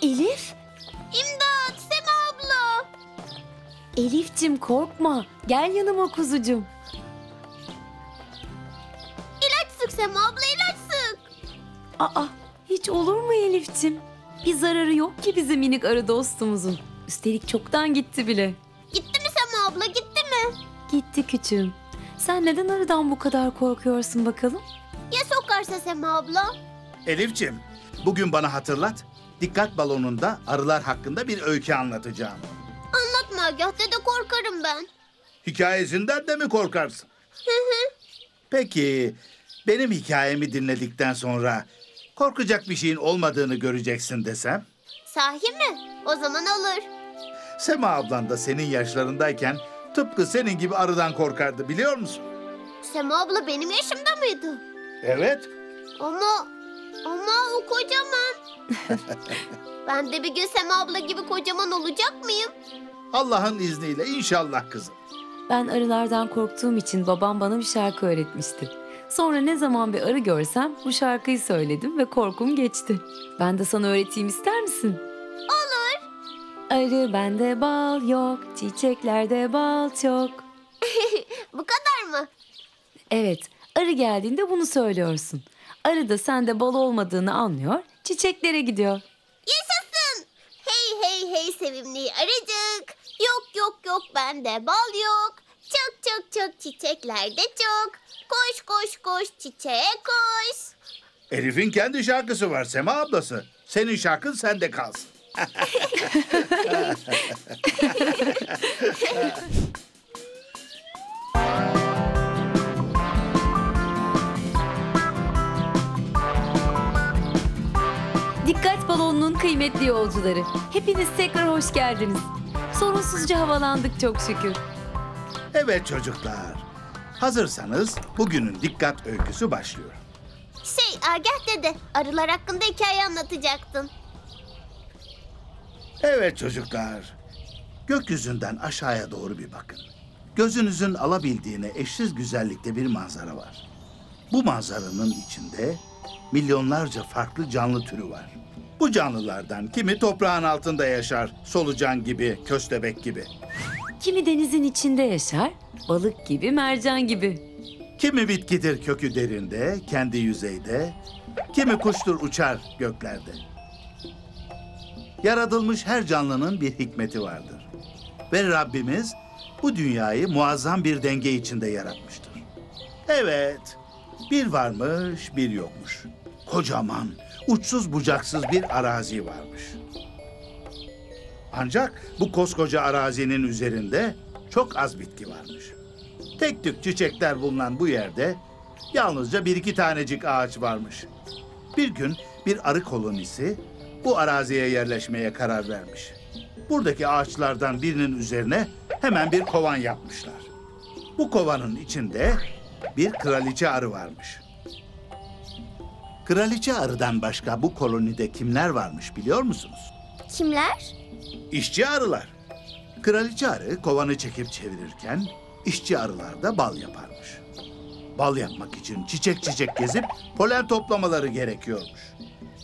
Elif? İmdat, Sema abla. Elif'cim korkma. Gel yanıma kuzucum. İlaç sık Sema abla, ilaç sık. Aa, hiç olur mu Elif'cim? Bir zararı yok ki bizim minik arı dostumuzun. Üstelik çoktan gitti bile. Gitti mi Sema abla, gitti mi? Gitti küçüğüm. Sen neden arıdan bu kadar korkuyorsun bakalım? Ya sokarsa Sema abla? Elif'ciğim, bugün bana hatırlat. Dikkat balonunda arılar hakkında bir öykü anlatacağım. Anlatma Agah dede, korkarım ben. Hikayesinden de mi korkarsın? Peki, benim hikayemi dinledikten sonra korkacak bir şeyin olmadığını göreceksin desem? Sahi mi? O zaman olur. Sema ablan da senin yaşlarındayken tıpkı senin gibi arıdan korkardı, biliyor musun? Sema abla benim yaşımda mıydı? Evet. Ama o kocaman. Ben de bir gün Sema abla gibi kocaman olacak mıyım? Allah'ın izniyle inşallah kızım. Ben arılardan korktuğum için babam bana bir şarkı öğretmişti. Sonra ne zaman bir arı görsem bu şarkıyı söyledim ve korkum geçti. Ben de sana öğreteyim, ister misin? Olur. Arı bende bal yok, çiçeklerde bal çok. Bu kadar mı? Evet, arı geldiğinde bunu söylüyorsun. Arı da sende bal olmadığını anlıyor, çiçeklere gidiyor. Yaşasın. Hey hey hey sevimli arıcık. Yok bende bal yok. Çok çiçeklerde çok. Koş koş koş çiçeğe koş. Elif'in kendi şarkısı var Sema ablası. Senin şarkın sende kalsın. Dikkat balonunun kıymetli yolcuları. Hepiniz tekrar hoş geldiniz. Sorunsuzca havalandık çok şükür. Evet çocuklar. Hazırsanız bugünün dikkat öyküsü başlıyor. Agah dede, arılar hakkında hikaye anlatacaktın. Evet çocuklar. Gökyüzünden aşağıya doğru bir bakın. Gözünüzün alabildiğine eşsiz güzellikte bir manzara var. Bu manzaranın içinde milyonlarca farklı canlı türü var. Bu canlılardan kimi toprağın altında yaşar, solucan gibi, köstebek gibi. Kimi denizin içinde yaşar, balık gibi, mercan gibi. Kimi bitkidir kökü derinde, kendi yüzeyde. Kimi kuştur uçar göklerde. Yaratılmış her canlının bir hikmeti vardır. Ve Rabbimiz bu dünyayı muazzam bir denge içinde yaratmıştır. Evet, bir varmış, bir yokmuş. Kocaman, uçsuz bucaksız bir arazi varmış. Ancak bu koskoca arazinin üzerinde çok az bitki varmış. Tek tük çiçekler bulunan bu yerde yalnızca bir iki tanecik ağaç varmış. Bir gün bir arı kolonisi bu araziye yerleşmeye karar vermiş. Buradaki ağaçlardan birinin üzerine hemen bir kovan yapmışlar. Bu kovanın içinde bir kraliçe arı varmış. Kraliçe arıdan başka bu kolonide kimler varmış biliyor musunuz? Kimler? İşçi arılar. Kraliçe arı kovanı çekip çevirirken işçi arılar da bal yaparmış. Bal yapmak için çiçek çiçek gezip polen toplamaları gerekiyormuş.